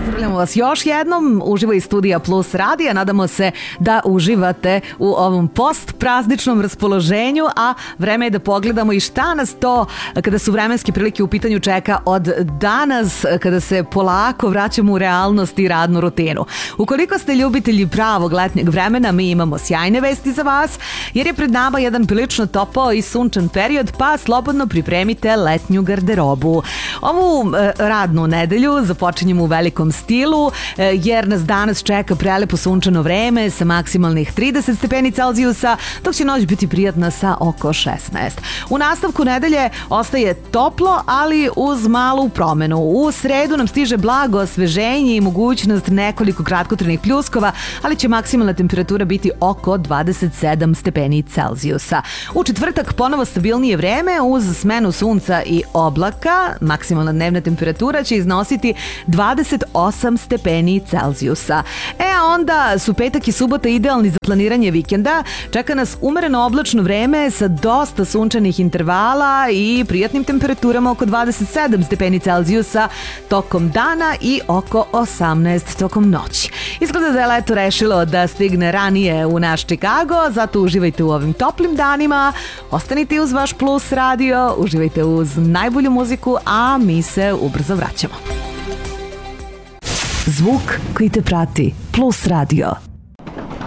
Pozdravljamo vas još jednom, uživo iz studija Plus radija, nadamo se da uživate u ovom post-prazničnom raspoloženju, a vreme je da pogledamo i šta nas to, kada su vremenske prilike u pitanju, čeka od danas, kada se polako vraćamo u realnost i radnu rutinu. Ukoliko ste ljubitelji pravog letnjeg vremena, mi imamo sjajne vesti za vas, jer je pred nama jedan prilično topao i sunčan period, pa slobodno pripremite letnju garderobu. Ovu radnu nedelju započinjemo u velikom stilu, jer nas danas čeka prelepo sunčano vreme sa maksimalnih 30 stepeni Celzijusa, dok će noć biti prijatna sa oko 16. U nastavku nedelje ostaje toplo, ali uz malu promenu. U sredu nam stiže blago osveženje i mogućnost nekoliko kratkotrajnih pljuskova, ali će maksimalna temperatura biti oko 27 stepeni Celzijusa. U četvrtak ponovo stabilnije vreme uz smenu sunca i oblaka. Maksimalna dnevna temperatura će iznositi 28 stepeni Celzijusa. A onda su petak i subota idealni za planiranje vikenda. Čeka nas umereno oblačno vreme sa dosta sunčanih intervala i prijatnim temperaturama oko 27 stepeni Celzijusa tokom dana i oko 18 tokom noći. Izgleda da je leto rešilo da stigne ranije u naš Chicago, zato uživajte u ovim toplim danima, ostanite uz vaš Plus radio, uživajte uz najbolju muziku, a mi se ubrzo vraćamo. Zvuk koji te prati. Plus radio.